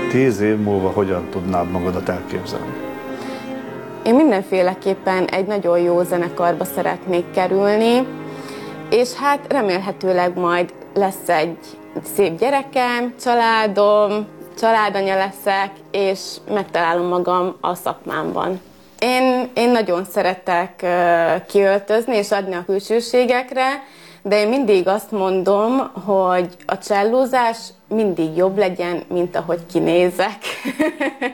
10 év múlva hogyan tudnád magadat elképzelni? Én mindenféleképpen egy nagyon jó zenekarba szeretnék kerülni, és hát remélhetőleg majd lesz egy szép gyerekem, családom, családanya leszek, és megtalálom magam a szakmámban. Én nagyon szeretek kiöltözni és adni a külsőségekre, de én mindig azt mondom, hogy a csellózás mindig jobb legyen, mint ahogy kinézek.